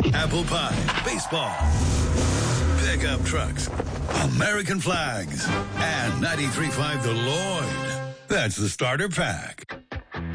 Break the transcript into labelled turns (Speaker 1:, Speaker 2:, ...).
Speaker 1: Apple pie, baseball, pickup trucks, American flags, and 93.5 The Lloyd. That's the starter pack.